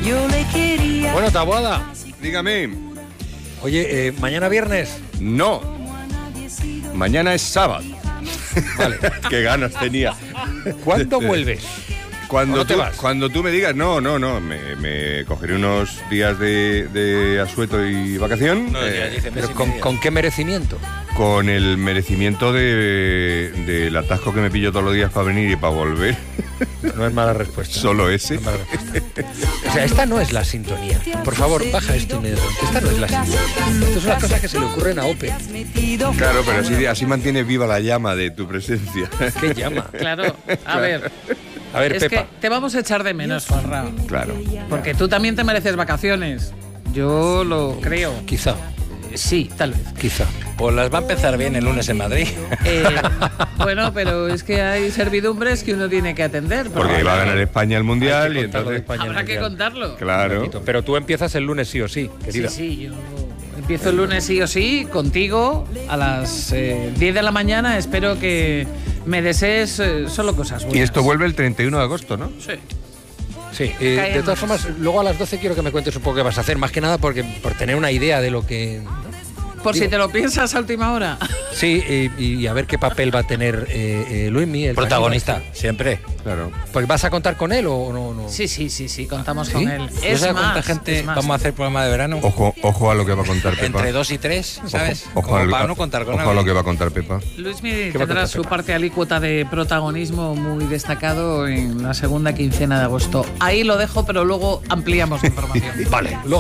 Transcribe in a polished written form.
yo le quería. Bueno, Taboada. Dígame. Oye, ¿mañana viernes? No. Mañana es sábado. Vale. Qué ganas tenía. ¿Cuándo vuelves? Cuando, ¿O no te tú, vas? cuando tú me digas, no, me cogeré unos días de asueto y vacación, Pero ¿con qué merecimiento? con el merecimiento del atasco que me pillo todos los días para venir y para volver. No es mala respuesta. Solo ese. No es mala respuesta. O sea, esta no es la sintonía. Por favor, baja esto inmediatamente. Esta no es la sintonía. Esto es una cosa que se le ocurren a Ope. Claro, pero así mantienes viva la llama de tu presencia. ¿Qué llama? Claro, a ver. A ver, Es Pepa. que te vamos a echar de menos, Juanra. Claro. Porque tú también te mereces vacaciones. Yo lo creo. Quizá, Sí, tal vez. quizá. Pues las va a empezar bien el lunes en Madrid. Bueno, pero es que hay servidumbres que uno tiene que atender. Porque va a ganar España el Mundial Hay y que contarlo de entonces... España en habrá el que Mundial. contarlo. Claro. Pero tú empiezas el lunes sí o sí, Sí, querida. sí, yo empiezo el lunes sí o sí, contigo, a las 10 de la mañana. Espero que me desees solo cosas buenas. Y esto vuelve el 31 de agosto, ¿no? Sí. Sí, Cae de en todas marzo. formas, luego a las 12 quiero que me cuentes un poco qué vas a hacer, más que nada por tener una idea de lo que... Por si te lo piensas a última hora. Sí, y a ver qué papel va a tener Luismi, el Protagonista, siempre. Claro. Pues ¿vas a contar con él o no? Sí, contamos ¿Sí? con él. ¿Sabes cuánta gente es más. vamos a hacer programa de verano? Ojo a lo que va a contar Pepa. Entre 2 y 3, ¿sabes? Ojo Como al- para no contar con ojo a nadie. lo que va a contar Pepa. Luismi va a tendrá contar su Pepa? parte alícuota de protagonismo muy destacado en la segunda quincena de agosto. Ahí lo dejo, pero luego ampliamos la información. Vale,